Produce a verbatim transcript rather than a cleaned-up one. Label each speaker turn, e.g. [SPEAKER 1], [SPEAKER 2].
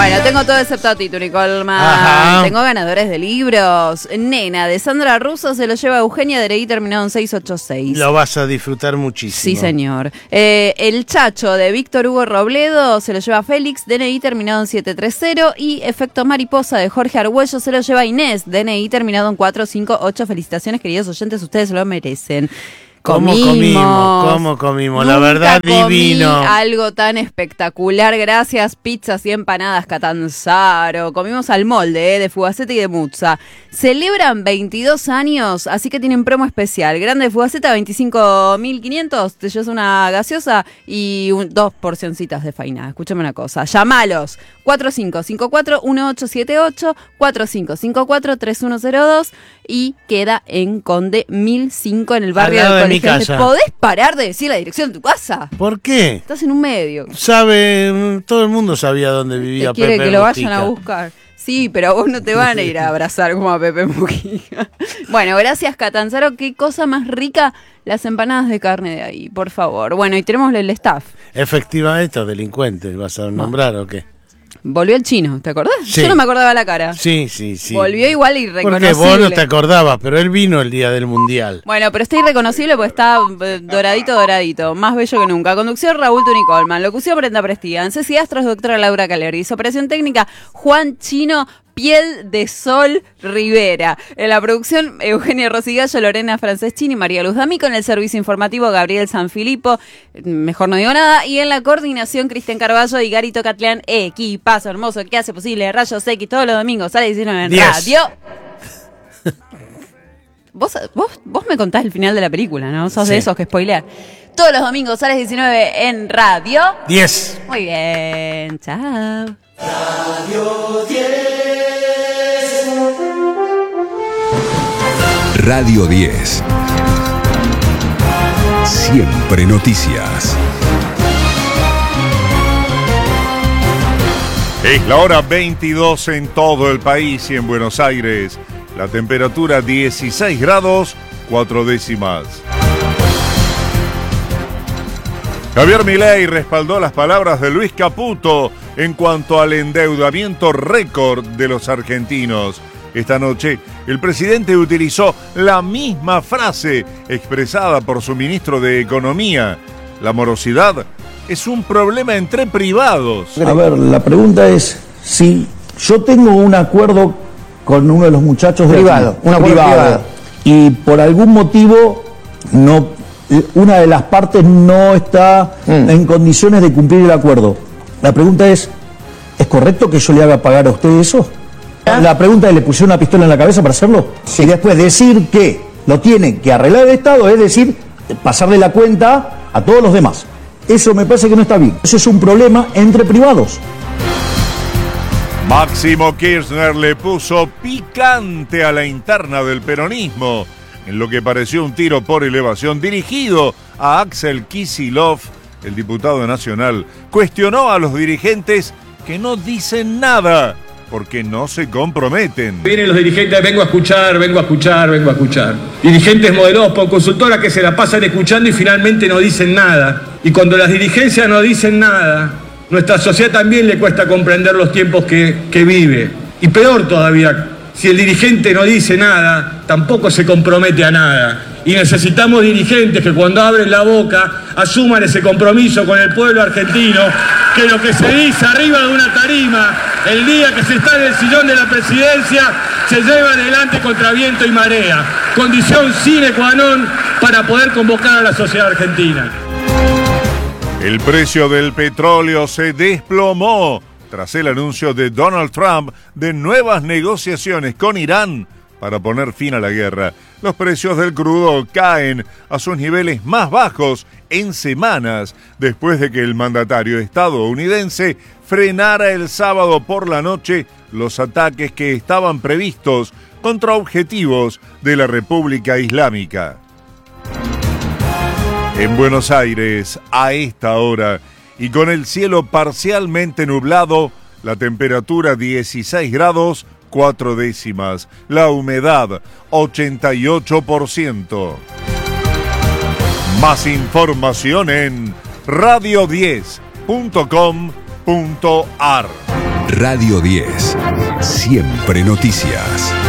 [SPEAKER 1] Bueno, tengo todo excepto a Tito, Nicolma.
[SPEAKER 2] Ajá.
[SPEAKER 1] Tengo ganadores de libros. Nena, de Sandra Russo, se lo lleva Eugenia de Leí, terminado en seis ocho seis.
[SPEAKER 2] Lo vas a disfrutar muchísimo.
[SPEAKER 1] Sí, señor. Eh, el Chacho, de Víctor Hugo Robledo, se lo lleva Félix, D N I terminado en siete tres cero. Y Efecto Mariposa, de Jorge Argüello, se lo lleva Inés, D N I terminado en cuatro cinco ocho. Felicitaciones, queridos oyentes, ustedes se lo merecen.
[SPEAKER 2] ¿Cómo comimos? ¿Cómo comimos? La verdad, divino.
[SPEAKER 1] Algo tan espectacular, gracias. Pizzas y empanadas Catanzaro. Comimos al molde, eh, de Fugaceta y de Muzza. Celebran veintidós años, así que tienen promo especial. Grande de Fugaceta, veinticinco mil quinientos. Te llevas una gaseosa y un, dos porcioncitas de faina. Escúchame una cosa. Llamalos. cuatro cinco cinco cuatro uno ocho siete ocho, cuatro cinco cinco cuatro tres uno cero dos y queda en Conde mil cinco en el barrio del Colegio. ¿Podés parar de decir la dirección de tu casa?
[SPEAKER 2] ¿Por qué?
[SPEAKER 1] Estás en un medio.
[SPEAKER 2] Sabe, todo el mundo sabía dónde vivía
[SPEAKER 1] Te quiere
[SPEAKER 2] Pepe
[SPEAKER 1] que lo
[SPEAKER 2] Mujica.
[SPEAKER 1] vayan a buscar. Sí, pero a vos no te van a ir a abrazar como a Pepe Mujica. Bueno, gracias Catanzaro. Qué cosa más rica las empanadas de carne de ahí, por favor. Bueno, y tenemos el staff.
[SPEAKER 2] Efectivamente, estos delincuentes, ¿vas a nombrar o qué?
[SPEAKER 1] Volvió el chino, ¿te acordás?
[SPEAKER 2] Sí.
[SPEAKER 1] Yo no me acordaba la cara.
[SPEAKER 2] Sí, sí, sí.
[SPEAKER 1] Volvió igual irreconocible.
[SPEAKER 2] Porque vos no te acordabas, pero él vino el día del Mundial.
[SPEAKER 1] Bueno, pero está irreconocible porque está eh, doradito, doradito. Más bello que nunca. Conducción, Raúl Tunicolman. Locución, Brenda Prestigan. Ceci Astros, doctora Laura Calergis. Operación técnica, Juan Chino Piel de Sol Rivera. En la producción, Eugenia Rosigallo, Lorena Franceschini, María Luz D'Amico. En el servicio informativo, Gabriel Sanfilippo. Mejor no digo nada. Y en la coordinación, Cristian Carballo y Garito Catleán. Equipazo hermoso que hace posible Rayos X todos los domingos a las diecinueve en
[SPEAKER 2] Diez.
[SPEAKER 1] radio. Vos, vos, vos me contás el final de la película, ¿no? Sos
[SPEAKER 2] Sí.
[SPEAKER 1] de esos que spoilean. Todos los domingos a las diecinueve en radio.
[SPEAKER 2] diez.
[SPEAKER 1] Muy bien, chao.
[SPEAKER 3] Radio diez.
[SPEAKER 4] Radio diez. Siempre noticias.
[SPEAKER 5] Es la hora veintidós en todo el país y en Buenos Aires. La temperatura dieciséis grados, cuatro décimas. Javier Milei respaldó las palabras de Luis Caputo en cuanto al endeudamiento récord de los argentinos. Esta noche, el presidente utilizó la misma frase expresada por su ministro de Economía. La morosidad es un problema entre privados.
[SPEAKER 6] A ver, la pregunta es si yo tengo un acuerdo con uno de los muchachos de
[SPEAKER 7] Privado,
[SPEAKER 6] aquí,
[SPEAKER 7] un acuerdo privado.
[SPEAKER 6] y por algún motivo no, una de las partes no está
[SPEAKER 7] Mm.
[SPEAKER 6] en condiciones de cumplir el acuerdo. La pregunta es, ¿es correcto que yo le haga pagar a usted eso? La pregunta es, ¿le pusieron una pistola en la cabeza para hacerlo? Y después decir que lo tiene que arreglar el Estado, es decir, pasarle la cuenta a todos los demás. Eso me parece que no está bien. Eso es un problema entre privados.
[SPEAKER 5] Máximo Kirchner le puso picante a la interna del peronismo, en lo que pareció un tiro por elevación dirigido a Axel Kicillof, el diputado nacional. Cuestionó a los dirigentes que no dicen nada, porque no se comprometen.
[SPEAKER 8] Vienen los dirigentes, vengo a escuchar, vengo a escuchar, vengo a escuchar. Dirigentes modelados por consultoras que se la pasan escuchando y finalmente no dicen nada. Y cuando las dirigencias no dicen nada, nuestra sociedad también le cuesta comprender los tiempos que, que vive. Y peor todavía, si el dirigente no dice nada, tampoco se compromete a nada. Y necesitamos dirigentes que cuando abren la boca asuman ese compromiso con el pueblo argentino, que lo que se dice arriba de una tarima, el día que se está en el sillón de la presidencia, se lleva adelante contra viento y marea. Condición sine qua non para poder convocar a la sociedad argentina.
[SPEAKER 5] El precio del petróleo se desplomó tras el anuncio de Donald Trump de nuevas negociaciones con Irán para poner fin a la guerra. Los precios del crudo caen a sus niveles más bajos en semanas después de que el mandatario estadounidense frenara el sábado por la noche los ataques que estaban previstos contra objetivos de la República Islámica. En Buenos Aires, a esta hora, y con el cielo parcialmente nublado, la temperatura dieciséis grados, cuatro décimas, la humedad ochenta y ocho por ciento. Más información en radio diez punto com punto ar.
[SPEAKER 4] Radio diez. Siempre noticias.